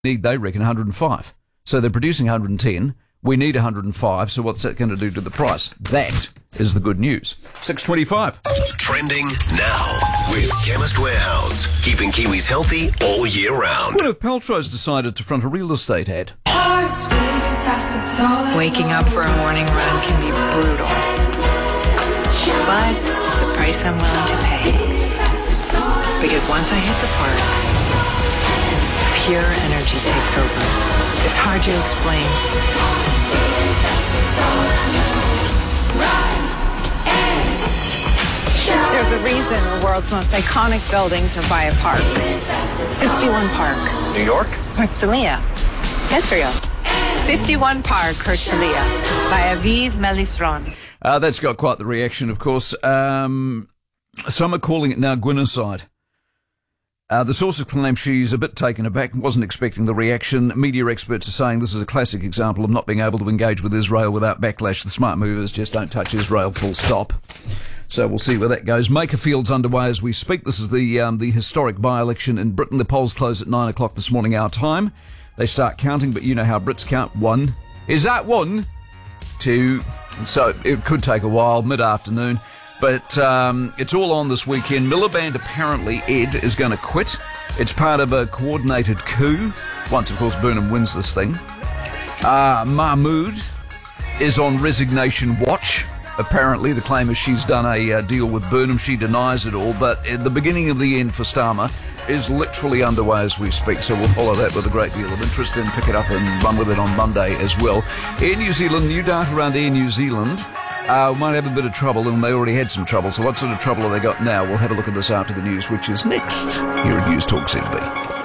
need, they reckon, 105. So they're producing 110. We need 105. So what's that going to do to the price? That is the good news. 6.25. Trending now with Chemist Warehouse. Keeping Kiwis healthy all year round. Gwyneth Paltrow's decided to front a real estate ad. Waking up for a morning run can be brutal, but it's a price I'm willing to pay. Because once I hit the park, pure energy takes over. It's hard to explain. There's a reason the world's most iconic buildings are by a park. 51 Park. New York? Herzliya. Israel. 51 Park, Herzliya, by Aviv Melisron. That's got quite the reaction, of course. Some are calling it now Gwynethicide. The sources claim she's a bit taken aback and wasn't expecting the reaction. Media experts are saying this is a classic example of not being able to engage with Israel without backlash. The smart movers just don't touch Israel, full stop. So we'll see where that goes. Makerfield's underway as we speak. This is the historic by-election in Britain. The polls close at 9 o'clock this morning, our time. They start counting, but you know how Brits count. 1. Is that 1? 2. So it could take a while, mid-afternoon. But it's all on this weekend. Miliband, apparently, Ed, is going to quit. It's part of a coordinated coup. Once, of course, Burnham wins this thing. Mahmood is on resignation watch. Apparently, the claim is she's done a deal with Burnham. She denies it all. But the beginning of the end for Starmer is literally underway as we speak. So we'll follow that with a great deal of interest and pick it up and run with it on Monday as well. Air New Zealand, new data around Air New Zealand. Might have a bit of trouble, and they already had some trouble. So what sort of trouble have they got now? We'll have a look at this after the news, which is next here at News Talk ZB.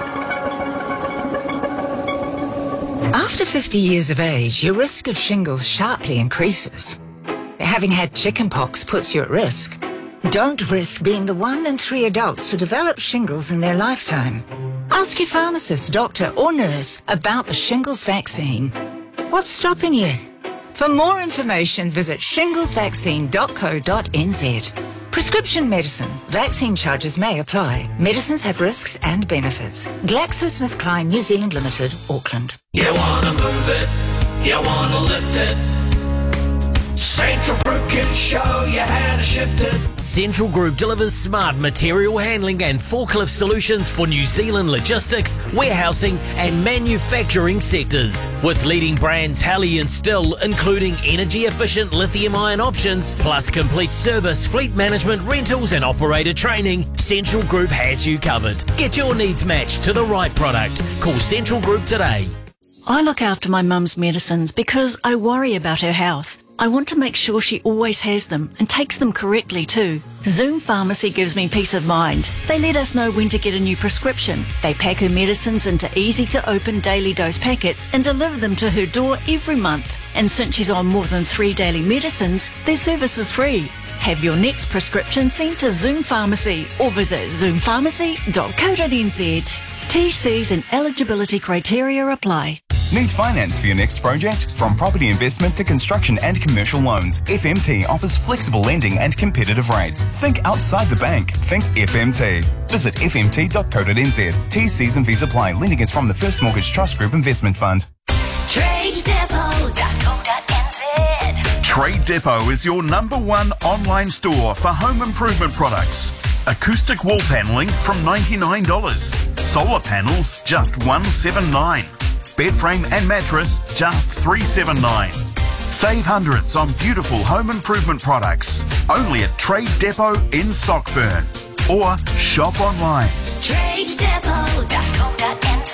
After 50 years of age, your risk of shingles sharply increases. Having had chickenpox puts you at risk. Don't risk being the 1 in 3 adults to develop shingles in their lifetime. Ask your pharmacist, doctor, or nurse about the shingles vaccine. What's stopping you? For more information, visit shinglesvaccine.co.nz. Prescription medicine. Vaccine charges may apply. Medicines have risks and benefits. GlaxoSmithKline New Zealand Limited, Auckland. You wanna move it, you wanna lift it. Central Group can show you how to shift it. Central Group delivers smart material handling and forklift solutions for New Zealand logistics, warehousing and manufacturing sectors. With leading brands Halley and Still, including energy-efficient lithium-ion options, plus complete service, fleet management, rentals and operator training, Central Group has you covered. Get your needs matched to the right product. Call Central Group today. I look after my mum's medicines because I worry about her health. I want to make sure she always has them and takes them correctly too. Zoom Pharmacy gives me peace of mind. They let us know when to get a new prescription. They pack her medicines into easy-to-open daily dose packets and deliver them to her door every month. And since she's on more than 3 daily medicines, their service is free. Have your next prescription sent to Zoom Pharmacy or visit zoompharmacy.co.nz. TCs and eligibility criteria apply. Need finance for your next project? From property investment to construction and commercial loans, FMT offers flexible lending and competitive rates. Think outside the bank. Think FMT. Visit fmt.co.nz. T's and V's apply. Lending is from the First Mortgage Trust Group Investment Fund. TradeDepot.co.nz. Trade Depot is your #1 online store for home improvement products. Acoustic wall panelling from $99. Solar panels just $179. Bed frame and mattress, just $379. Save hundreds on beautiful home improvement products. Only at Trade Depot in Sockburn. Or shop online. TradeDepot.co.nz.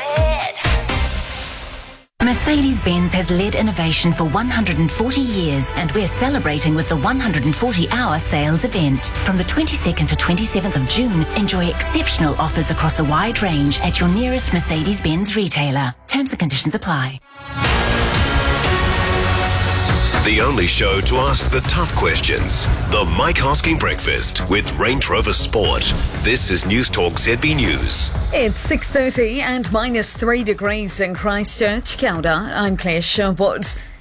Mercedes-Benz has led innovation for 140 years, and we're celebrating with the 140-hour sales event. From the 22nd to 27th of June, enjoy exceptional offers across a wide range at your nearest Mercedes-Benz retailer. Terms and conditions apply. The only show to ask the tough questions. The Mike Hosking Breakfast with Range Rover Sport. This is News Talk ZB News. It's 6:30 and -3 degrees in Christchurch. Kia ora, I'm Claire Sherwood.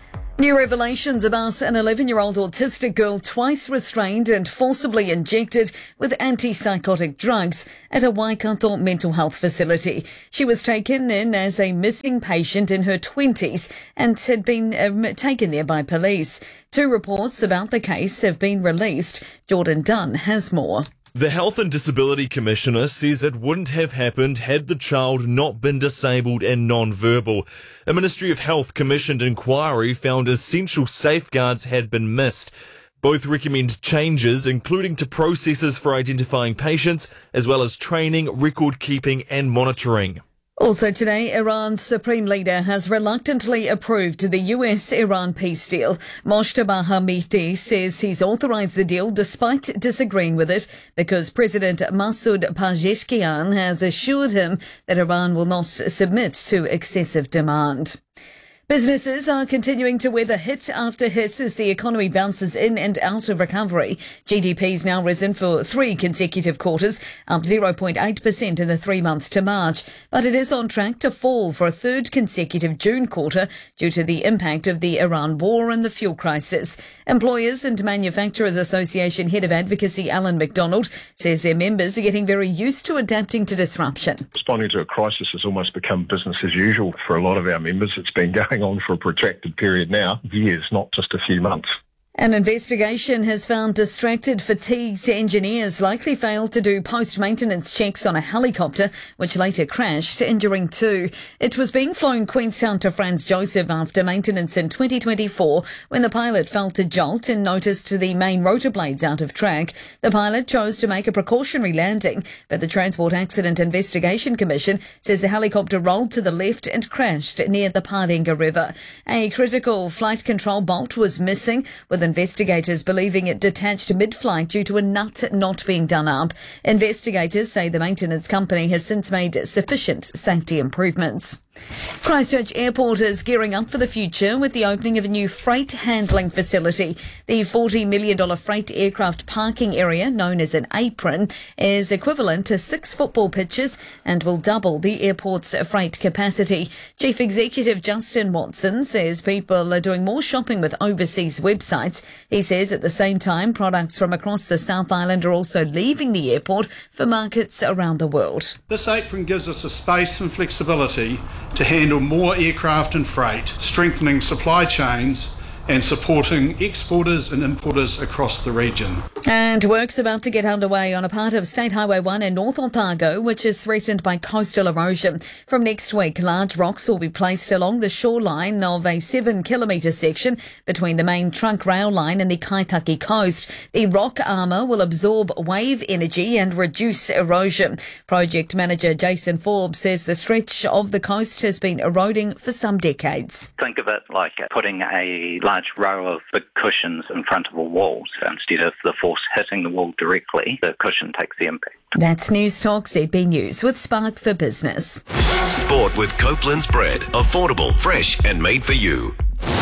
New revelations about an 11-year-old autistic girl twice restrained and forcibly injected with antipsychotic drugs at a Waikato mental health facility. She was taken in as a missing patient in her 20s and had been taken there by police. 2 reports about the case have been released. Jordan Dunn has more. The Health and Disability Commissioner says it wouldn't have happened had the child not been disabled and non-verbal. A Ministry of Health commissioned inquiry found essential safeguards had been missed. Both recommend changes, including to processes for identifying patients, as well as training, record keeping and monitoring. Also today, Iran's supreme leader has reluctantly approved the US-Iran peace deal. Mojtaba Hamidi says he's authorised the deal despite disagreeing with it because President Masoud Pezeshkian has assured him that Iran will not submit to excessive demand. Businesses are continuing to weather hit after hit as the economy bounces in and out of recovery. GDP's now risen for 3 consecutive quarters, up 0.8% in the 3 months to March. But it is on track to fall for a 3rd consecutive June quarter due to the impact of the Iran war and the fuel crisis. Employers and Manufacturers Association Head of Advocacy Alan McDonald says their members are getting very used to adapting to disruption. Responding to a crisis has almost become business as usual for a lot of our members. It's been going on for a protracted period now, years, not just a few months. An investigation has found distracted, fatigued engineers likely failed to do post-maintenance checks on a helicopter, which later crashed, injuring 2. It was being flown Queenstown to Franz Josef after maintenance in 2024 when the pilot felt a jolt and noticed the main rotor blades out of track. The pilot chose to make a precautionary landing, but the Transport Accident Investigation Commission says the helicopter rolled to the left and crashed near the Parenga River. A critical flight control bolt was missing, with investigators believing it detached mid-flight due to a nut not being done up. Investigators say the maintenance company has since made sufficient safety improvements. Christchurch Airport is gearing up for the future with the opening of a new freight handling facility. The $40 million freight aircraft parking area, known as an apron, is equivalent to 6 football pitches and will double the airport's freight capacity. Chief Executive Justin Watson says people are doing more shopping with overseas websites. He says at the same time, products from across the South Island are also leaving the airport for markets around the world. This apron gives us a space and flexibility to handle more aircraft and freight, strengthening supply chains and supporting exporters and importers across the region. And work's about to get underway on a part of State Highway 1 in North Otago, which is threatened by coastal erosion. From next week, large rocks will be placed along the shoreline of a 7-kilometre section between the main trunk rail line and the Kaitaki coast. The rock armour will absorb wave energy and reduce erosion. Project manager Jason Forbes says the stretch of the coast has been eroding for some decades. Think of it like putting a large row of big cushions in front of a wall. So instead of the force hitting the wall directly, the cushion takes the impact. That's News Talk ZB News with Spark for Business. Sport with Copeland's bread. Affordable, fresh and made for you.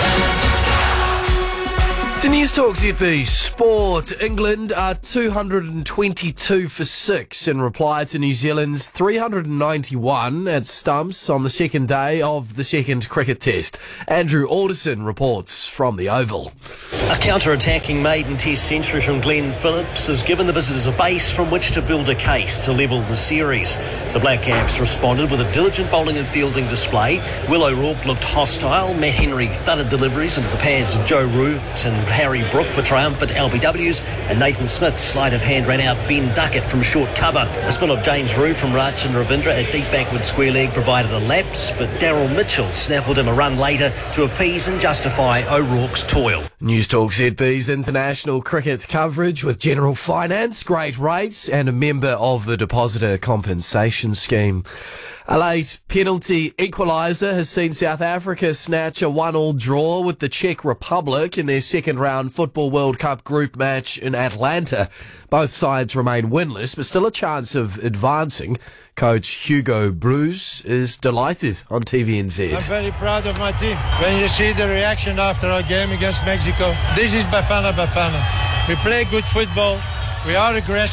To News Talk ZB Sport, England are 222 for 6 in reply to New Zealand's 391 at Stumps on the second day of the second cricket test. Andrew Alderson reports from the Oval. A counter-attacking maiden test century from Glenn Phillips has given the visitors a base from which to build a case to level the series. The Black Caps responded with a diligent bowling and fielding display. Will O'Rourke looked hostile. Matt Henry thudded deliveries into the pads of Joe Root and Harry Brook for triumphant LBWs, and Nathan Smith's sleight of hand ran out Ben Duckett from short cover. A spin of James Rue from Rachin Ravindra at deep backward square leg provided a lapse, but Daryl Mitchell snaffled him a run later to appease and justify O'Rourke's toil. News Talk ZB's international cricket coverage with General Finance, great rates and a member of the Depositor Compensation Scheme. A late penalty equaliser has seen South Africa snatch a 1-1 draw with the Czech Republic in their second round Football World Cup group match in Atlanta. Both sides remain winless, but still a chance of advancing. Coach Hugo Broos is delighted on TVNZ. I'm very proud of my team. When you see the reaction after our game against Mexico, this is Bafana Bafana. We play good football. We are aggressive.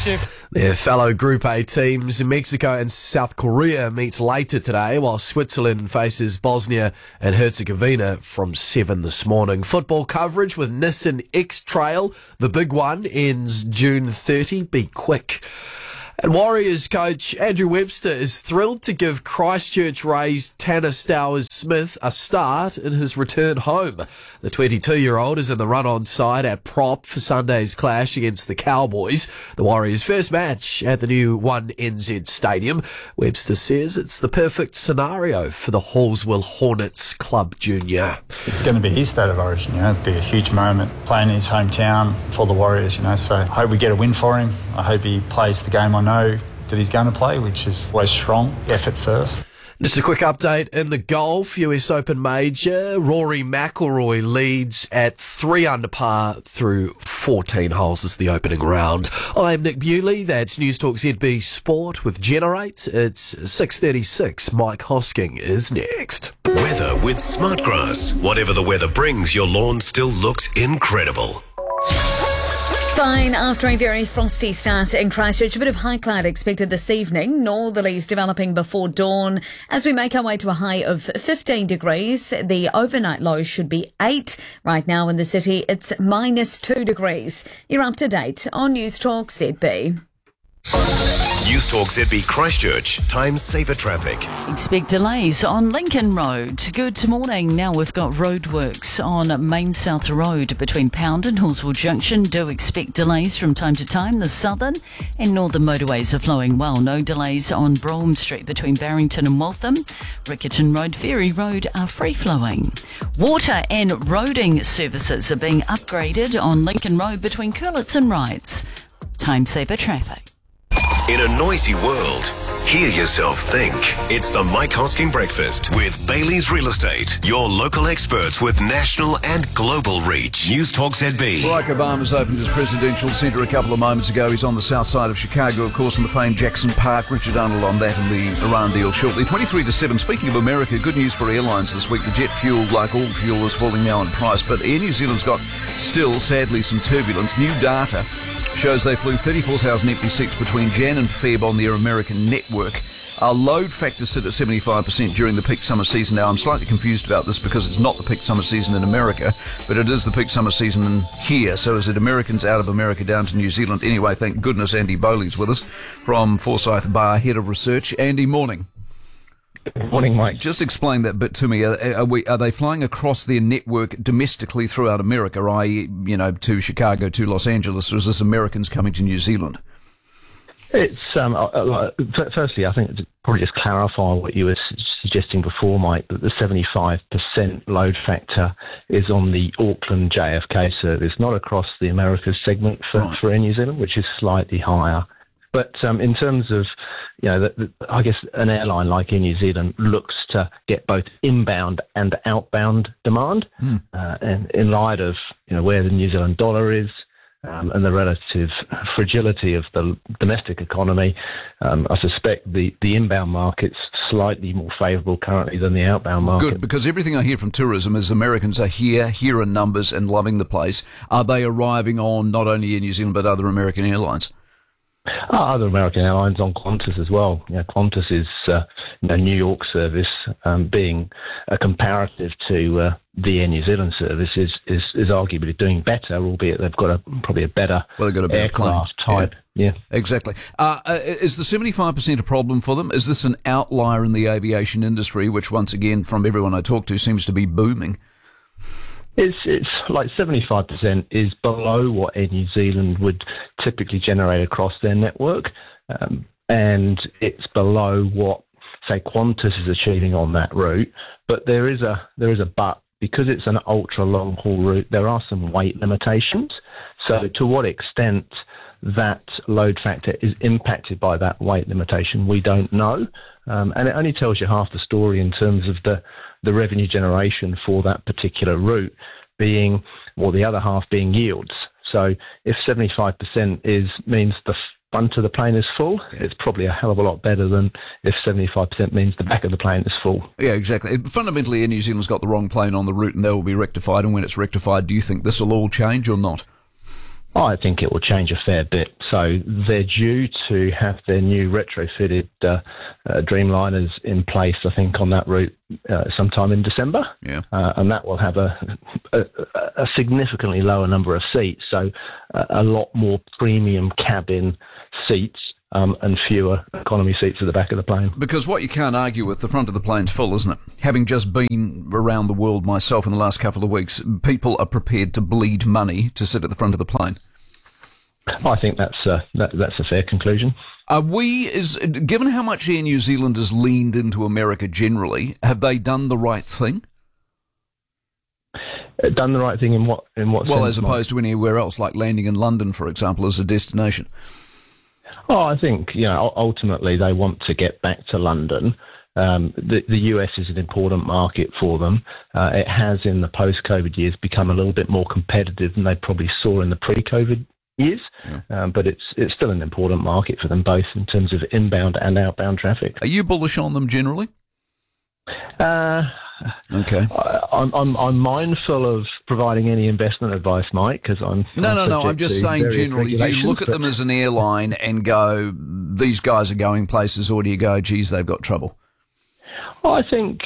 Their fellow Group A teams, Mexico and South Korea, meet later today, while Switzerland faces Bosnia and Herzegovina from 7 this morning. Football coverage with Nissan X-Trail. The big one ends June 30. Be quick. And Warriors coach Andrew Webster is thrilled to give Christchurch raised Tanner Stowers-Smith a start in his return home. The 22-year-old is in the run-on side at prop for Sunday's clash against the Cowboys, the Warriors' first match at the new 1NZ Stadium. Webster says it's the perfect scenario for the Hallsville Hornets Club Junior. It's going to be his state of origin, it'd be a huge moment playing in his hometown for the Warriors, so I hope we get a win for him. I hope he plays the game I know that he's going to play, which is always strong, effort first. Just a quick update in the golf, US Open Major. Rory McIlroy leads at 3 under par through 14 holes as the opening round. I'm Nick Bewley. That's News Talk ZB Sport with Generate. It's 6:36. Mike Hosking is next. Weather with Smartgrass. Whatever the weather brings, your lawn still looks incredible. Fine after a very frosty start in Christchurch. A bit of high cloud expected this evening. Northerlies developing before dawn. As we make our way to a high of 15 degrees, the overnight low should be 8. Right now in the city, it's -2 degrees. You're up to date on News Talk ZB. News Talk ZB Christchurch. Time saver traffic. Expect delays on Lincoln Road. Good morning. Now we've got roadworks on Main South Road between Pound and Hallsville Junction. Do expect delays from time to time. The southern and northern motorways are flowing well. No delays on Brougham Street between Barrington and Waltham. Riccarton Road, Ferry Road are free flowing. Water and roading services are being upgraded on Lincoln Road between Curlitz and Wrights. Time saver traffic. In a noisy world, hear yourself think. It's the Mike Hosking Breakfast with Bailey's Real Estate, your local experts with national and global reach. News Talk ZB. Barack Obama's opened his presidential centre a couple of moments ago. He's on the south side of Chicago, of course, in the famed Jackson Park. Richard Arnold on that and the Iran deal shortly. 23-7. Speaking of America, good news for airlines this week. The jet fuel, like all fuel, is falling now in price. But Air New Zealand's got still, sadly, some turbulence. New data shows they flew 34,000 empty seats between Jan and Feb on their American network. Our load factors sit at 75% during the peak summer season. Now, I'm slightly confused about this because it's not the peak summer season in America, but it is the peak summer season in here. So is it Americans out of America down to New Zealand? Anyway, thank goodness Andy Bowley's with us from Forsyth Bar, Head of Research. Andy, morning. Good morning, Mike. Just explain that bit to me. Are they flying across their network domestically throughout America, i.e., to Chicago, to Los Angeles, or is this Americans coming to New Zealand? It's firstly, I think to probably just clarify what you were suggesting before, Mike, that the 75% load factor is on the Auckland JFK service, not across the Americas segment for Air New Zealand, which is slightly higher. But in terms of, I guess an airline like Air New Zealand looks to get both inbound and outbound demand, and in light of where the New Zealand dollar is and the relative fragility of the domestic economy, I suspect the inbound market's slightly more favourable currently than the outbound market. Good, because everything I hear from tourism is Americans are here in numbers and loving the place. Are they arriving on not only Air New Zealand but other American airlines? Other American airlines on Qantas as well. Qantas is New York service, being a comparative to the Air New Zealand service is arguably doing better, albeit they've got probably a better aircraft type. Yeah, exactly. Is the 75% a problem for them? Is this an outlier in the aviation industry, which once again, from everyone I talk to, seems to be booming? It's like 75% is below what Air New Zealand would typically generate across their network, and it's below what, say, Qantas is achieving on that route. But there is a but. Because it's an ultra long haul route, there are some weight limitations. So to what extent that load factor is impacted by that weight limitation, we don't know. And it only tells you half the story in terms of the revenue generation for that particular route being, or the other half being yields. So if 75% means the front of the plane is full, it's probably a hell of a lot better than if 75% means the back of the plane is full. Yeah, exactly. Fundamentally, Air New Zealand's got the wrong plane on the route and they will be rectified. And when it's rectified, do you think this will all change or not? I think it will change a fair bit. So they're due to have their new retrofitted Dreamliners in place, I think, on that route sometime in December. Yeah. And that will have a significantly lower number of seats, so a lot more premium cabin seats and fewer economy seats at the back of the plane. Because what you can't argue with, the front of the plane's full, isn't it? Having just been around the world myself in the last couple of weeks, people are prepared to bleed money to sit at the front of the plane. I think that's a fair conclusion. Given how much Air New Zealand has leaned into America generally, have they done the right thing? Done the right thing in what Well, sense, as opposed to anywhere else, like landing in London, for example, as a destination. Oh, I think, ultimately they want to get back to London. The US is an important market for them. It has, in the post-COVID years, become a little bit more competitive than they probably saw in the pre-COVID years. Yeah. But it's still an important market for them, both in terms of inbound and outbound traffic. Are you bullish on them generally? Okay. I'm mindful of providing any investment advice, Mike, because I'm I'm just saying generally. Do you look at them as an airline and go, these guys are going places, or do you go, geez, they've got trouble? Well, I think,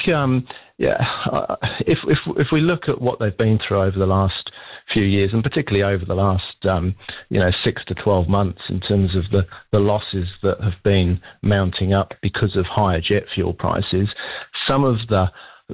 if we look at what they've been through over the last few years, and particularly over the last 6 to 12 months, in terms of the losses that have been mounting up because of higher jet fuel prices, some of the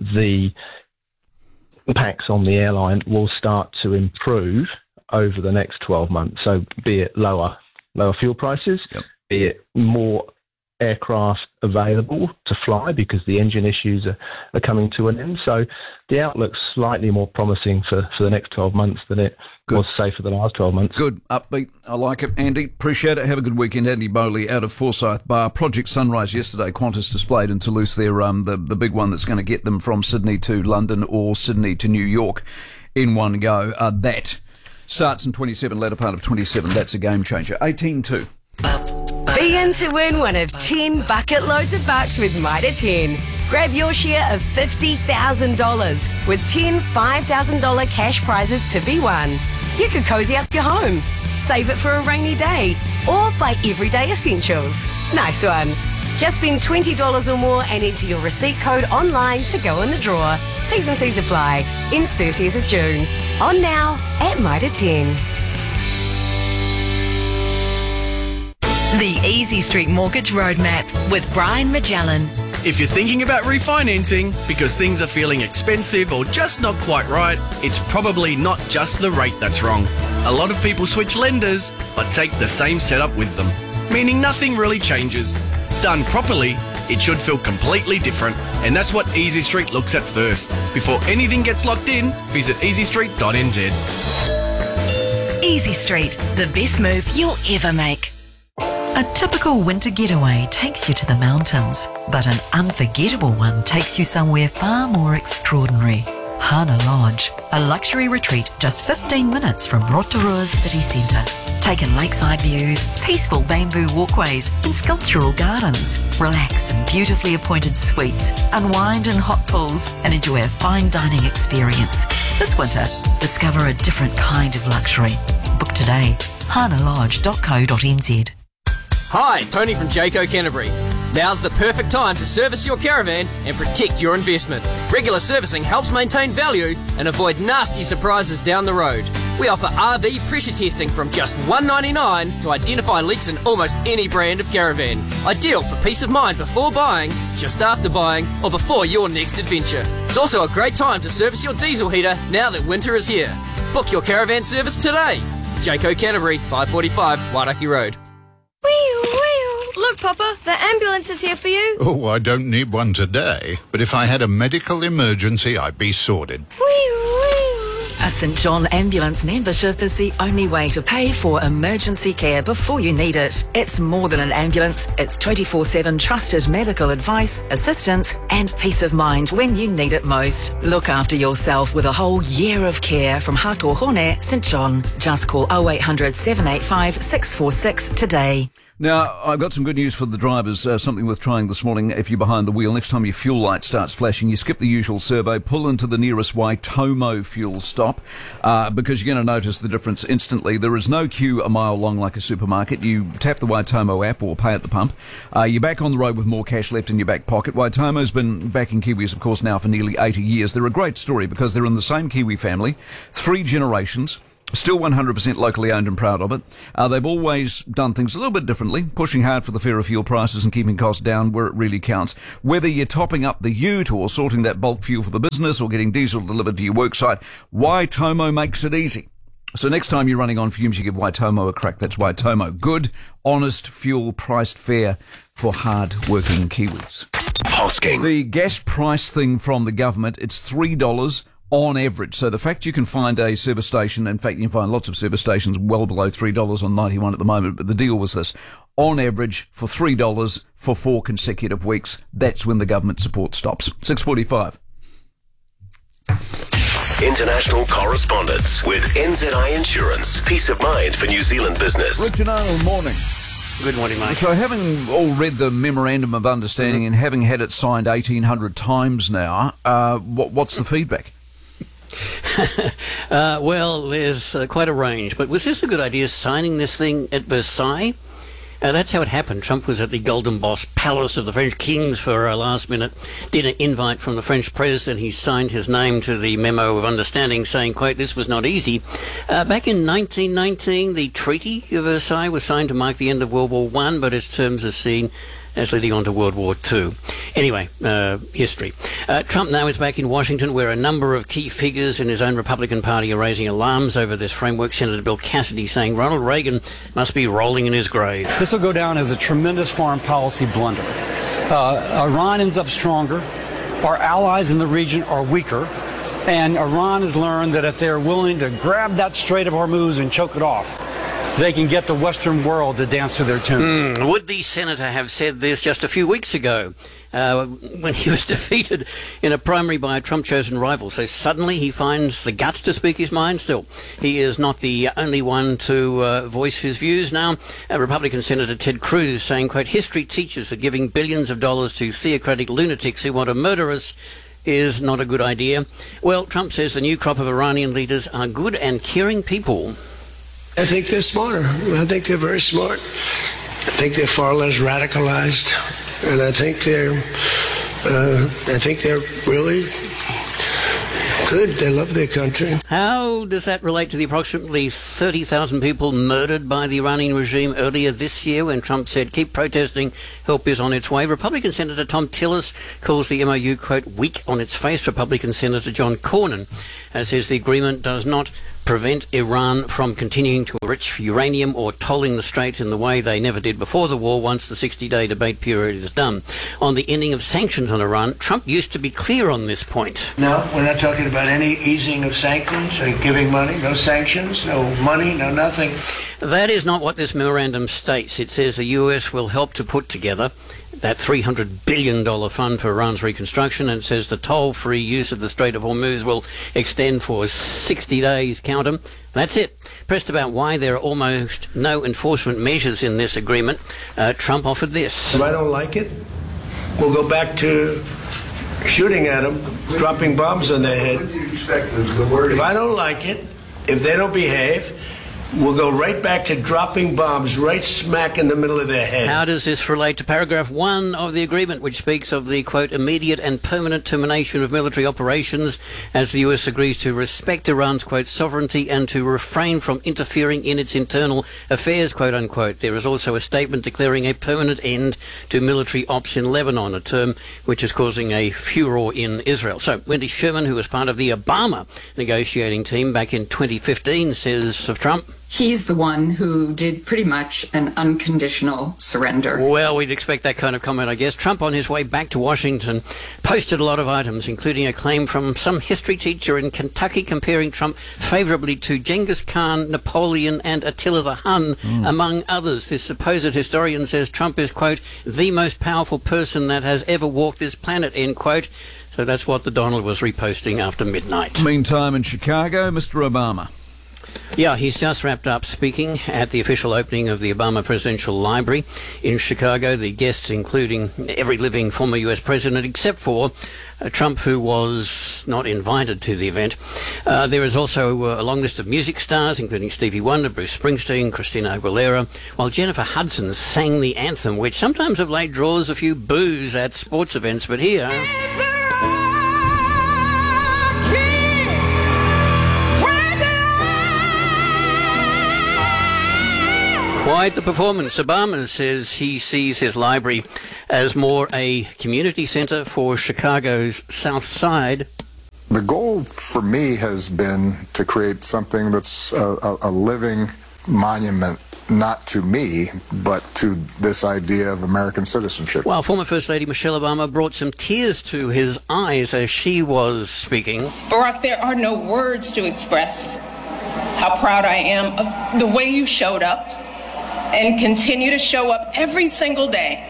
impacts on the airline will start to improve over the next 12 months. So be it lower fuel prices, be it more aircraft available to fly because the engine issues are coming to an end. So the outlook's slightly more promising for the next 12 months than it was, say, for the last 12 months. Good. Upbeat. I like it. Andy, appreciate it. Have a good weekend. Andy Bowley out of Forsyth Bar. Project Sunrise yesterday, Qantas displayed in Toulouse their the big one that's going to get them from Sydney to London or Sydney to New York in one go. That starts in 27, latter part of 27. That's a game changer. 18-2. Be in to win one of 10 bucket loads of bucks with Mitre 10. Grab your share of $50,000 with 10 $5,000 cash prizes to be won. You could cozy up your home, save it for a rainy day, or buy everyday essentials. Nice one. Just spend $20 or more and enter your receipt code online to go in the draw. T's and C's apply. Ends 30th of June. On now at Mitre 10. The Easy Street Mortgage Roadmap with Brian Magellan. If you're thinking about refinancing because things are feeling expensive or just not quite right, it's probably not just the rate that's wrong. A lot of people switch lenders but take the same setup with them, meaning nothing really changes. Done properly, it should feel completely different, and that's what Easy Street looks at first. Before anything gets locked in, visit easystreet.nz. Easy Street, the best move you'll ever make. A typical winter getaway takes you to the mountains, but an unforgettable one takes you somewhere far more extraordinary. Hana Lodge, a luxury retreat just 15 minutes from Rotorua's city centre. Take in lakeside views, peaceful bamboo walkways and sculptural gardens. Relax in beautifully appointed suites, unwind in hot pools and enjoy a fine dining experience. This winter, discover a different kind of luxury. Book today, hanalodge.co.nz. Hi, Tony from Jayco Canterbury. Now's the perfect time to service your caravan and protect your investment. Regular servicing helps maintain value and avoid nasty surprises down the road. We offer RV pressure testing from just $1.99 to identify leaks in almost any brand of caravan. Ideal for peace of mind before buying, just after buying, or before your next adventure. It's also a great time to service your diesel heater now that winter is here. Book your caravan service today. Jayco Canterbury, 545 Wairaki Road. Look, Papa, the ambulance is here for you. Oh, I don't need one today, but if I had a medical emergency, I'd be sorted. A St John Ambulance membership is the only way to pay for emergency care before you need it. It's more than an ambulance. It's 24/7 trusted medical advice, assistance and peace of mind when you need it most. Look after yourself with a whole year of care from Hatohone St John. Just call 0800 785 646 today. Now, I've got some good news for the drivers, something worth trying this morning. If you're behind the wheel, next time your fuel light starts flashing, you skip the usual survey, pull into the nearest Waitomo fuel stop, because you're going to notice the difference instantly. There is no queue a mile long like a supermarket. You tap the Waitomo app or pay at the pump. You're back on the road with more cash left in your back pocket. Waitomo's been backing Kiwis, of course, now for nearly 80 years. They're a great story because they're in the same Kiwi family, 3 generations. Still 100% locally owned and proud of it. They've always done things a little bit differently, pushing hard for the fairer fuel prices and keeping costs down where it really counts. Whether you're topping up the ute or sorting that bulk fuel for the business or getting diesel delivered to your worksite, Waitomo makes it easy. So next time you're running on fumes, you give Waitomo a crack. That's Waitomo. Good, honest fuel priced fair for hard-working Kiwis. Hosking. The gas price thing from the government, it's $3 on average. So the fact you can find a service station, in fact you can find lots of service stations well below $3 on 91 at the moment, but the deal was this: on average for $3 for 4 consecutive weeks. That's when the government support stops. 6:45. International correspondence with NZI Insurance. Peace of mind for New Zealand business. Richard Arnold, morning. Good morning, mate. So having all read the Memorandum of Understanding and having had it signed 1,800 times now, what's the feedback? Well, there's quite a range. But was this a good idea, signing this thing at Versailles? That's how it happened. Trump was at the Golden Boss Palace of the French kings for a last-minute dinner invite from the French president. He signed his name to the Memo of Understanding, saying, quote, "This was not easy." Back in 1919, the Treaty of Versailles was signed to mark the end of World War I, but its terms are seen as leading on to World War II. Anyway, history. Trump now is back in Washington, where a number of key figures in his own Republican Party are raising alarms over this framework. Senator Bill Cassidy saying Ronald Reagan must be rolling in his grave. This will go down as a tremendous foreign policy blunder. Iran ends up stronger. Our allies in the region are weaker. And Iran has learned that if they're willing to grab that Strait of Hormuz and choke it off, they can get the Western world to dance to their tune. Would the senator have said this just a few weeks ago when he was defeated in a primary by a Trump-chosen rival? So suddenly he finds the guts to speak his mind still. He is not the only one to voice his views now. Republican Senator Ted Cruz saying, quote, "History teaches that giving billions of dollars to theocratic lunatics who want to murder us is not a good idea." Well, Trump says the new crop of Iranian leaders are good and caring people. I think they're smarter. I think they're very smart. I think they're far less radicalized, and I think they're really good. They love their country. How does that relate to the approximately 30,000 people murdered by the Iranian regime earlier this year when Trump said, "Keep protesting, help is on its way"? Republican Senator Tom Tillis calls the MOU, quote, "weak on its face." Republican Senator John Cornyn says the agreement does not prevent Iran from continuing to enrich uranium or tolling the strait in the way they never did before the war once the 60-day debate period is done. On the ending of sanctions on Iran, Trump used to be clear on this point. No, we're not talking about any easing of sanctions or giving money. No sanctions, no money, no nothing. That is not what this memorandum states. It says the US will help to put together that $300 billion fund for Iran's reconstruction, and it says the toll-free use of the Strait of Hormuz will extend for 60 days, count 'em. That's it. Pressed about why there are almost no enforcement measures in this agreement, Trump offered this. If I don't like it, we'll go back to shooting at them, dropping bombs on their head. What do you expect the word? If I don't like it, if they don't behave, we'll go right back to dropping bombs right smack in the middle of their head. How does this relate to paragraph 1 of the agreement, which speaks of the, quote, "immediate and permanent termination of military operations as the US agrees to respect Iran's, quote, "sovereignty and to refrain from interfering in its internal affairs," quote unquote. There is also a statement declaring a permanent end to military ops in Lebanon, a term which is causing a furor in Israel. So Wendy Sherman, who was part of the Obama negotiating team back in 2015, says of Trump, "He's the one who did pretty much an unconditional surrender." Well, we'd expect that kind of comment, I guess. Trump, on his way back to Washington, posted a lot of items, including a claim from some history teacher in Kentucky comparing Trump favourably to Genghis Khan, Napoleon and Attila the Hun, among others. This supposed historian says Trump is, quote, "the most powerful person that has ever walked this planet," end quote. So that's what the Donald was reposting after midnight. Meantime, in Chicago, Mr. Obama. Yeah, he's just wrapped up speaking at the official opening of the Obama Presidential Library in Chicago. The guests including every living former US president except for Trump, who was not invited to the event. There is also a long list of music stars, including Stevie Wonder, Bruce Springsteen, Christina Aguilera, while Jennifer Hudson sang the anthem, which sometimes of late draws a few boos at sports events. But here... Quite the performance. Obama says he sees his library as more a community centre for Chicago's South Side. The goal for me has been to create something that's a living monument, not to me, but to this idea of American citizenship. While former First Lady Michelle Obama brought some tears to his eyes as she was speaking. Barack, there are no words to express how proud I am of the way you showed up and continue to show up every single day.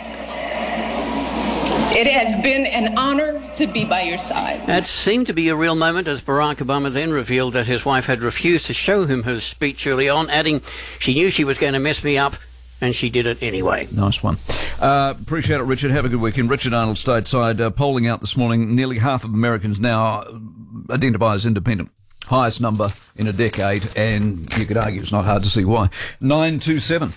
It has been an honor to be by your side. That seemed to be a real moment as Barack Obama then revealed that his wife had refused to show him her speech early on, adding, "She knew she was going to mess me up, and she did it anyway." Nice one. Appreciate it, Richard. Have a good weekend. Richard Arnold, stateside, polling out this morning. Nearly half of Americans now identify as independent. Highest number in a decade, and you could argue it's not hard to see why. 927.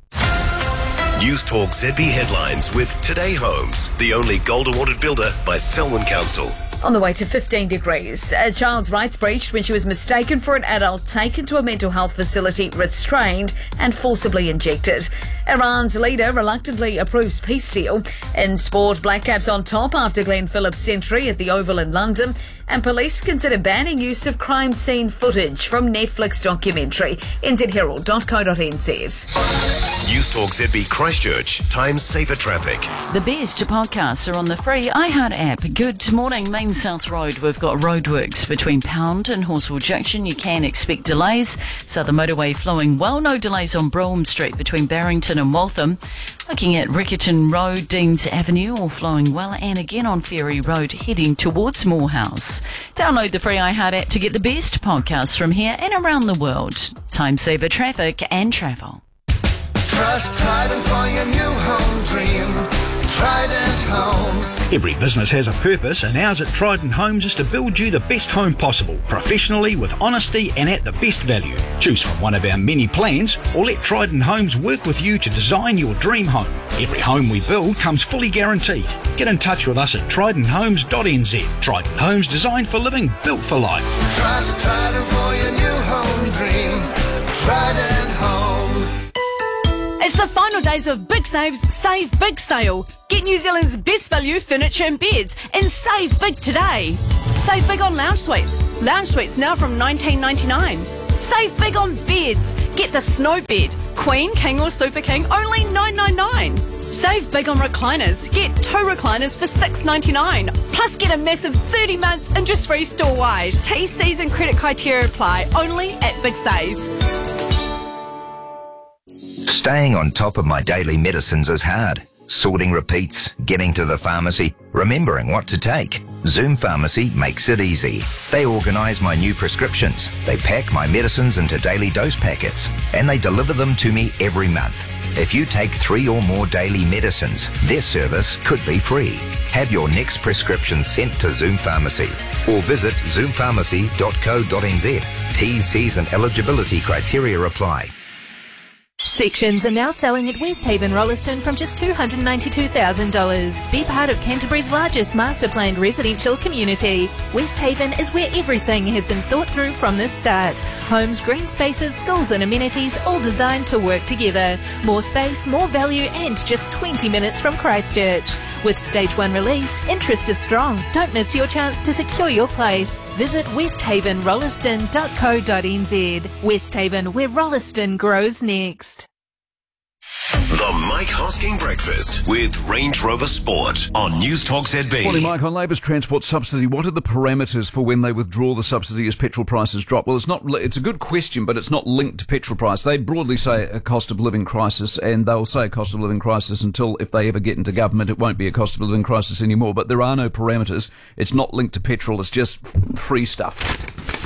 News Talk ZB headlines with Today Homes, the only gold awarded builder by Selwyn Council. On the way to 15 degrees. A child's rights breached when she was mistaken for an adult taken to a mental health facility, restrained and forcibly injected. Iran's leader reluctantly approves peace deal. In sport, Black Caps on top after Glenn Phillips' century at the Oval in London. And police consider banning use of crime scene footage from Netflix documentary. nzherald.co.nz. News Talk ZB Christchurch, time saver traffic. The best podcasts are on the free iHeart app. Good morning, Main South Road. We've got roadworks between Pound and Horseville Junction. You can expect delays. Southern Motorway flowing well. No delays on Brougham Street between Barrington and Waltham. Looking at Rickerton Road, Deans Avenue, all flowing well. And again on Ferry Road, heading towards Morehouse. Download the free iHeart app to get the best podcasts from here and around the world. Time saver traffic and travel. Trust Trident for your new home dream. Trident Homes. Every business has a purpose, and ours at Trident Homes is to build you the best home possible, professionally, with honesty and at the best value. Choose from one of our many plans, or let Trident Homes work with you to design your dream home. Every home we build comes fully guaranteed. Get in touch with us at tridenthomes.nz. Trident Homes, designed for living, built for life. Trust Trident for your new home dream. Trident Homes. It's the final days of Big Save's Save Big Sale. Get New Zealand's best value furniture and beds and save big today. Save big on lounge suites. Lounge suites now from $19.99. Save big on beds. Get the snow bed, Queen, King or Super King, only $9.99. Save big on recliners. Get 2 recliners for $6.99. Plus get a massive 30 months interest-free store-wide. T-C's and credit criteria apply only at Big Save. Staying on top of my daily medicines is hard. Sorting repeats, getting to the pharmacy, remembering what to take. Zoom Pharmacy makes it easy. They organise my new prescriptions. They pack my medicines into daily dose packets, and they deliver them to me every month. If you take 3 or more daily medicines, their service could be free. Have your next prescription sent to Zoom Pharmacy or visit zoompharmacy.co.nz. T's, C's and eligibility criteria apply. Sections are now selling at Westhaven Rolleston from just $292,000. Be part of Canterbury's largest master-planned residential community. Westhaven is where everything has been thought through from the start. Homes, green spaces, schools and amenities, all designed to work together. More space, more value and just 20 minutes from Christchurch. With Stage 1 released, interest is strong. Don't miss your chance to secure your place. Visit westhavenrolleston.co.nz. Westhaven, where Rolleston grows next. The Mike Hosking Breakfast with Range Rover Sport on News Talk ZB. Morning, Mike. On Labour's transport subsidy, what are the parameters for when they withdraw the subsidy as petrol prices drop? Well, it's a good question, but it's not linked to petrol price. They broadly say a cost of living crisis, and they'll say a cost of living crisis until, if they ever get into government, it won't be a cost of living crisis anymore. But there are no parameters. It's not linked to petrol. It's just free stuff.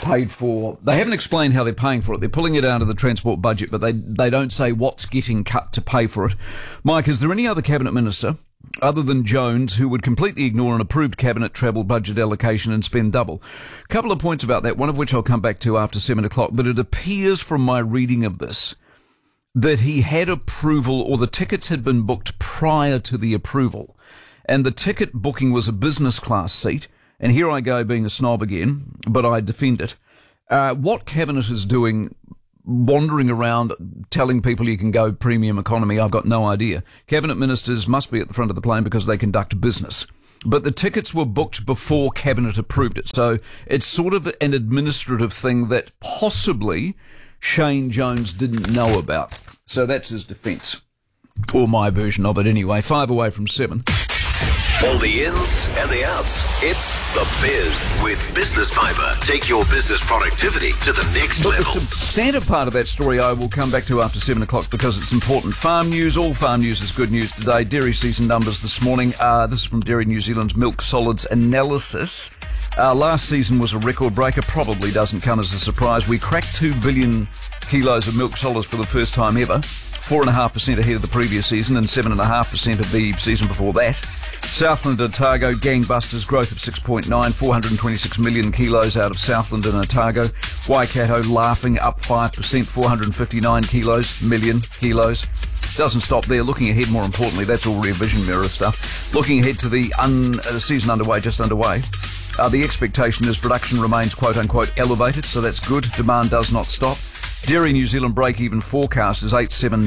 paid for. They haven't explained how they're paying for it. They're pulling it out of the transport budget, but they don't say what's getting cut to pay for it. Mike, is there any other cabinet minister other than Jones who would completely ignore an approved cabinet travel budget allocation and spend double? A couple of points about that, one of which I'll come back to after 7 o'clock, but it appears from my reading of this that he had approval, or the tickets had been booked prior to the approval, and the ticket booking was a business class seat. And here I go being a snob again, but I defend it. What Cabinet is doing, wandering around telling people you can go premium economy, I've got no idea. Cabinet ministers must be at the front of the plane because they conduct business. But the tickets were booked before Cabinet approved it. So it's sort of an administrative thing that possibly Shane Jones didn't know about. So that's his defence. Or my version of it anyway. 5 away from 7. All the ins and the outs. It's The Biz with Business Fibre. Take your business productivity to the next level. The substantive part of that story I will come back to after 7 o'clock because it's important. Farm news, all farm news is good news today. Dairy season numbers this morning. This is from Dairy New Zealand's Milk Solids Analysis. Last season was a record breaker. Probably doesn't come as a surprise. We cracked 2 billion kilos of milk solids for the first time ever. 4.5% ahead of the previous season and 7.5% of the season before that. Southland and Otago, gangbusters, growth of 6.9, 426 million kilos out of Southland and Otago. Waikato laughing, up 5%, 459 million kilos. Doesn't stop there. Looking ahead, more importantly, that's all rear vision mirror stuff. Looking ahead to the season underway, just underway. The expectation is production remains quote-unquote elevated, so that's good. Demand does not stop. Dairy New Zealand break-even forecast is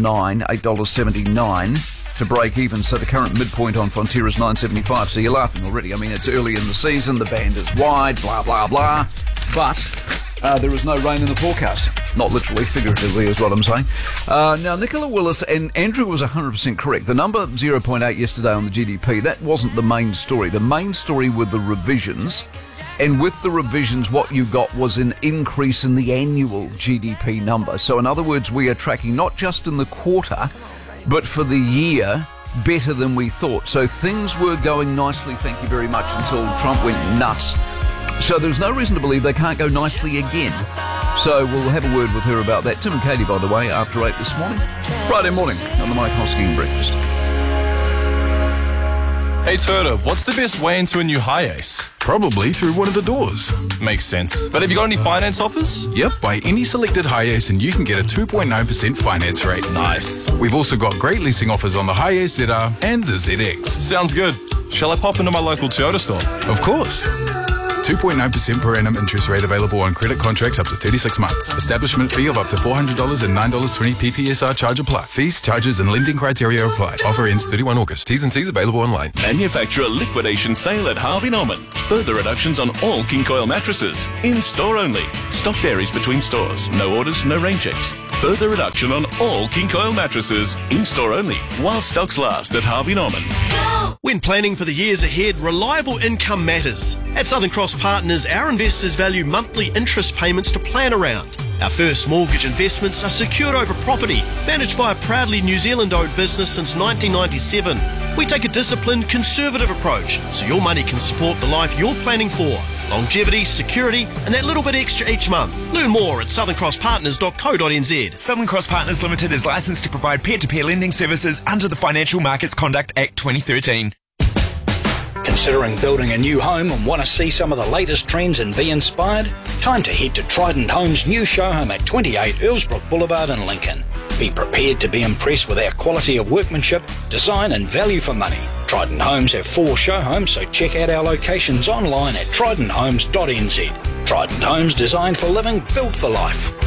$8.79 to break even, so the current midpoint on Fonterra is $9.75. So you're laughing already. I mean, it's early in the season, the band is wide, blah, blah, blah. But there is no rain in the forecast. Not literally, figuratively is what I'm saying. Now, Nicola Willis and Andrew was 100% correct. The number 0.8 yesterday on the GDP, that wasn't the main story. The main story were the revisions. And with the revisions, what you got was an increase in the annual GDP number. So in other words, we are tracking not just in the quarter, but for the year, better than we thought. So things were going nicely, thank you very much, until Trump went nuts. So there's no reason to believe they can't go nicely again. So we'll have a word with her about that. Tim and Katie, by the way, after 8 this morning. Friday morning on the Mike Hosking Breakfast. Hey Turtle, what's the best way into a new Hi-Ace? Probably through one of the doors. Makes sense. But have you got any finance offers? Yep, buy any selected Hi-Ace and you can get a 2.9% finance rate. Nice. We've also got great leasing offers on the Hi-Ace ZR and the ZX. Sounds good. Shall I pop into my local Toyota store? Of course. 2.9% per annum interest rate available on credit contracts up to 36 months. Establishment fee of up to $400 and $9.20 PPSR charge apply. Fees, charges and lending criteria apply. Offer ends 31 August. T's and C's available online. Manufacturer liquidation sale at Harvey Norman. Further reductions on all King Coil mattresses. In store only. Stock varies between stores. No orders, no rain checks. Further reduction on all King Coil mattresses. In store only. While stocks last at Harvey Norman. When planning for the years ahead, reliable income matters. At Southern Cross Partners, our investors value monthly interest payments to plan around. Our first mortgage investments are secured over property, managed by a proudly New Zealand-owned business since 1997. We take a disciplined, conservative approach, so your money can support the life you're planning for. Longevity, security, and that little bit extra each month. Learn more at southerncrosspartners.co.nz. Southern Cross Partners Limited is licensed to provide peer-to-peer lending services under the Financial Markets Conduct Act 2013. Considering building a new home and want to see some of the latest trends and be inspired? Time to head to Trident Homes' new show home at 28 Earlsbrook Boulevard in Lincoln. Be prepared to be impressed with our quality of workmanship, design and value for money. Trident Homes have 4 show homes, so check out our locations online at tridenthomes.nz. Trident Homes, designed for living, built for life.